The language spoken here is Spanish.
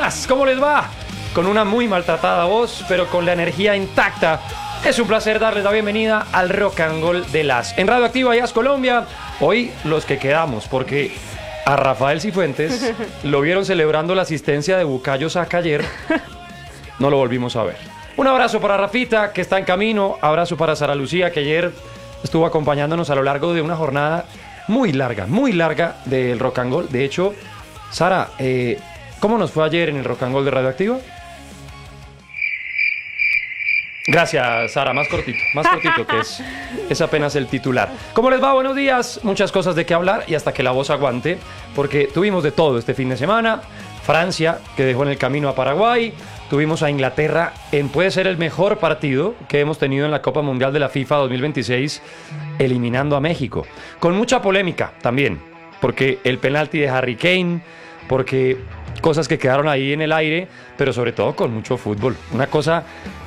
días, ¿cómo les va? Con una muy maltratada voz, pero con la energía intacta. Es un placer darles la bienvenida al Rock and Roll de Las. En Radioactiva Jazz Colombia, hoy los que quedamos, porque a Rafael Cifuentes lo vieron celebrando la asistencia de Bukayo Saka ayer. No lo volvimos a ver. Un abrazo para Rafita, que está en camino. Abrazo para Sara Lucía, que ayer estuvo acompañándonos a lo largo de una jornada muy larga del Rock and Roll. De hecho, Sara, ¿cómo nos fue ayer en el Rock and Roll de Radioactiva? Gracias, Sara, más cortito, que es apenas el titular. ¿Cómo les va? Buenos días. Muchas cosas de qué hablar y hasta que la voz aguante, porque tuvimos de todo este fin de semana. Francia, que dejó en el camino a Paraguay. Tuvimos a Inglaterra en puede ser el mejor partido que hemos tenido en la Copa Mundial de la FIFA 2026, eliminando a México. Con mucha polémica también, porque el penalti de Harry Kane, porque cosas que quedaron ahí en el aire, pero sobre todo con mucho fútbol. Una cosa